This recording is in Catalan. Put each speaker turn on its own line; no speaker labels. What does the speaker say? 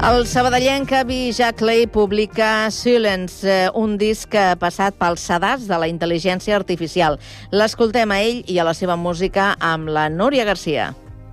El sabadellenc Avi Jackley publica Silence, un disc passat pels sedars de la intel·ligència artificial. L'escoltem a ell i a la seva música amb la Núria Garcia.